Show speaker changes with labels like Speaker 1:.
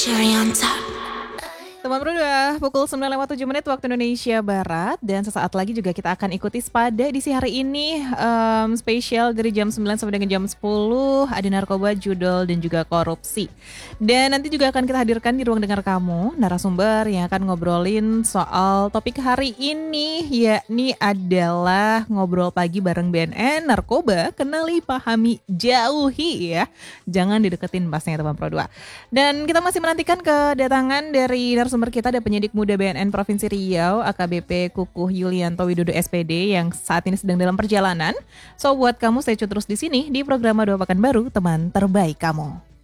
Speaker 1: Cherry on top.
Speaker 2: Teman berdua, pukul 9:07 waktu Indonesia Barat. Dan sesaat lagi juga kita akan ikuti Spada edisi hari ini, spesial dari jam 9 sampai dengan jam 10. Ada narkoba, judul, dan juga korupsi. Dan nanti juga akan kita hadirkan di ruang dengar kamu narasumber yang akan ngobrolin soal topik hari ini, yakni adalah ngobrol pagi bareng BNN. Narkoba, kenali, pahami, jauhi ya. Jangan dideketin pastinya teman Pro 2. Dan kita masih menantikan kedatangan dari narasumber kita, ada penyidik muda BNN Provinsi Riau, AKBP Kukuh Yulianto Widodo SPD yang saat ini sedang dalam perjalanan. So buat kamu stay tune terus di sini di program Dua Pekan Baru, teman terbaik kamu.